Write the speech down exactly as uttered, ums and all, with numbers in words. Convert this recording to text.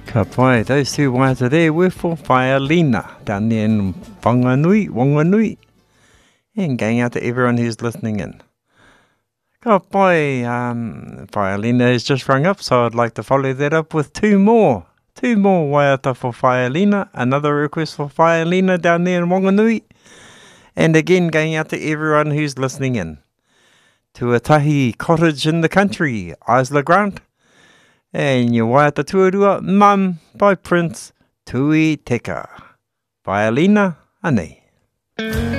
Ka pai, those two waiata there were for Whaialina down there in Whanganui, Wanganui. And going out to everyone who's listening in. Ka pai, um, Whaialina has just rung up, so I'd like to follow that up with two more. Two more waiata for Whaialina, another request for Whaialina down there in Wanganui. And again, going out to everyone who's listening in. Tuatahi Cottage in the Country, Isla Grant. And your waiata tuarua, Mum, by Prince Tui Teka. Whaialina, anei.